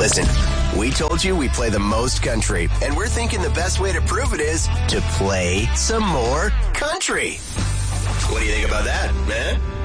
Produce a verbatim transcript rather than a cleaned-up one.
Listen, we told you we play the most country, and we're thinking the best way to prove it is to play some more country. What do you think about that, man?